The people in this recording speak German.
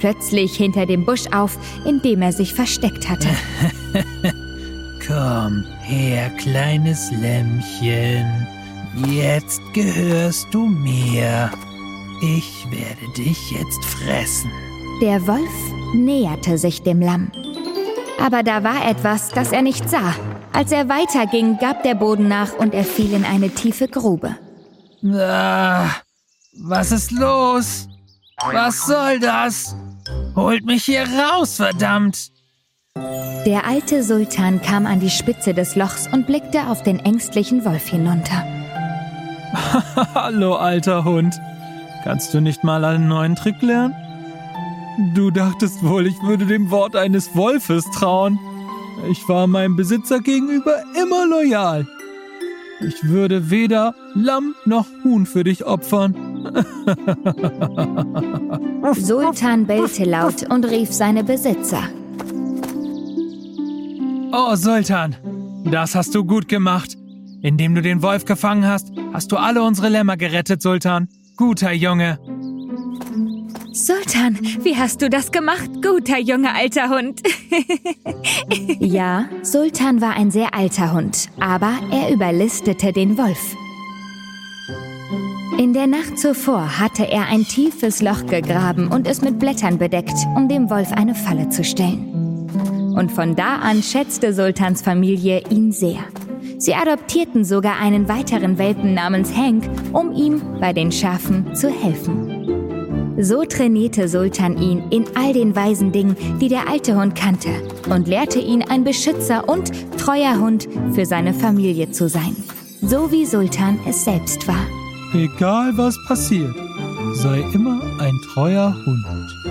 plötzlich hinter dem Busch auf, in dem er sich versteckt hatte. Komm her, kleines Lämmchen. Jetzt gehörst du mir. Ich werde dich jetzt fressen. Der Wolf näherte sich dem Lamm. Aber da war etwas, das er nicht sah. Als er weiterging, gab der Boden nach und er fiel in eine tiefe Grube. Was ist los? Was soll das? Holt mich hier raus, verdammt! Der alte Sultan kam an die Spitze des Lochs und blickte auf den ängstlichen Wolf hinunter. Hallo, alter Hund. Kannst du nicht mal einen neuen Trick lernen? Du dachtest wohl, ich würde dem Wort eines Wolfes trauen. Ich war meinem Besitzer gegenüber immer loyal. Ich würde weder Lamm noch Huhn für dich opfern. Sultan bellte laut und rief seine Besitzer. Oh, Sultan, das hast du gut gemacht. Indem du den Wolf gefangen hast, hast du alle unsere Lämmer gerettet, Sultan. Guter Junge. Sultan, wie hast du das gemacht, guter Junge, alter Hund? Ja, Sultan war ein sehr alter Hund, aber er überlistete den Wolf. In der Nacht zuvor hatte er ein tiefes Loch gegraben und es mit Blättern bedeckt, um dem Wolf eine Falle zu stellen. Und von da an schätzte Sultans Familie ihn sehr. Sie adoptierten sogar einen weiteren Welpen namens Hank, um ihm bei den Schafen zu helfen. So trainierte Sultan ihn in all den weisen Dingen, die der alte Hund kannte, und lehrte ihn, ein Beschützer und treuer Hund für seine Familie zu sein. So wie Sultan es selbst war. Egal was passiert, sei immer ein treuer Hund.